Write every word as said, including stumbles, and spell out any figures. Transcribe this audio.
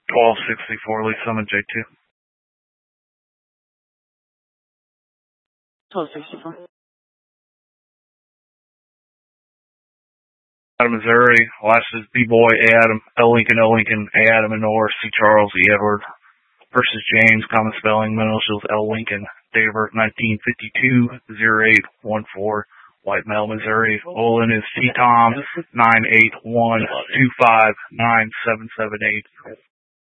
twelve sixty-four, Lee Summit, J two. twelve sixty-four. Out of Missouri, last is B-Boy, A. Adam, L. Lincoln, L. Lincoln, A. Adam and Norris, C. Charles, E. Edward, versus James, common spelling, middle initials, L. Lincoln, date of birth nineteen fifty-two, oh eight one four, White Male, Missouri. Olin is T. Tom, nine eight one two five nine seven seven eight.